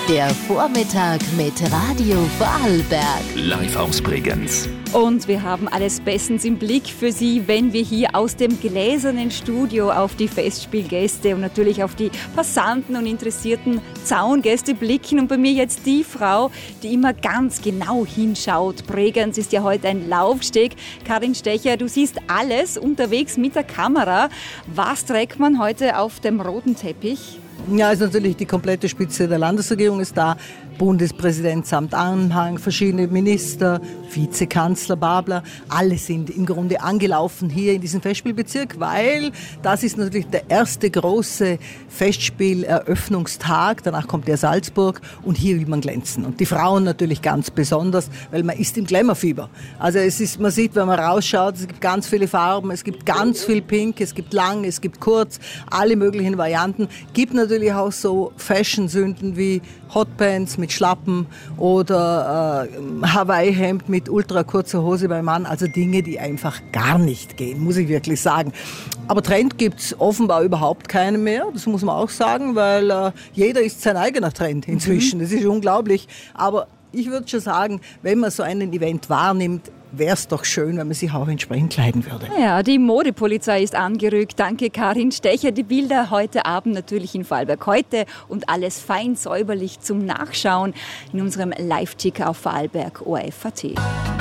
Der Vormittag mit Radio Vorarlberg. Live aus Bregenz. Und wir haben alles bestens im Blick für Sie, wenn wir hier aus dem gläsernen Studio auf die Festspielgäste und natürlich auf die Passanten und interessierten Zaungäste blicken. Und bei mir jetzt die Frau, die immer ganz genau hinschaut. Bregenz ist ja heute ein Laufsteg. Karin Stecher, du siehst alles unterwegs mit der Kamera. Was trägt man heute auf dem roten Teppich? Ja, also natürlich die komplette Spitze der Landesregierung ist da. Bundespräsident samt Anhang, verschiedene Minister, Vizekanzler, Babler, alle sind im Grunde angelaufen hier in diesem Festspielbezirk, weil das ist natürlich der erste große Festspieleröffnungstag. Danach kommt der Salzburg und hier will man glänzen. Und die Frauen natürlich ganz besonders, weil man ist im Glamourfieber. Also man sieht, wenn man rausschaut, es gibt ganz viele Farben, es gibt ganz viel Pink, es gibt lang, es gibt kurz, alle möglichen Varianten. Gibt natürlich auch so Fashion-Sünden wie Hotpants mit Schlappen oder Hawaii-Hemd mit ultra kurzer Hose beim Mann. Also Dinge, die einfach gar nicht gehen, muss ich wirklich sagen. Aber Trend gibt's offenbar überhaupt keinen mehr, das muss man auch sagen, weil jeder ist sein eigener Trend inzwischen. Das ist unglaublich. Aber ich würde schon sagen, wenn man so einen Event wahrnimmt, wäre es doch schön, wenn man sich auch entsprechend kleiden würde. Ja, die Modepolizei ist angerückt. Danke, Karin Stecher. Die Bilder heute Abend natürlich in Vorarlberg heute und alles fein säuberlich zum Nachschauen in unserem Live-Ticker auf Vorarlberg ORF.at.